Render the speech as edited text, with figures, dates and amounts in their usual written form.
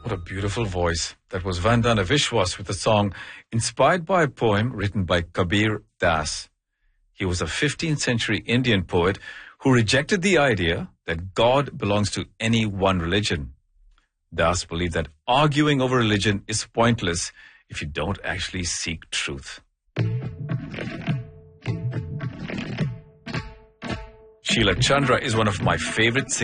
What a beautiful voice. That was Vandana Vishwas with a song inspired by a poem written by Kabir Das. He was a 15th century Indian poet who rejected the idea that God belongs to any one religion. Das believed that arguing over religion is pointless if you don't actually seek truth. Sheila Chandra is one of my favorite singers.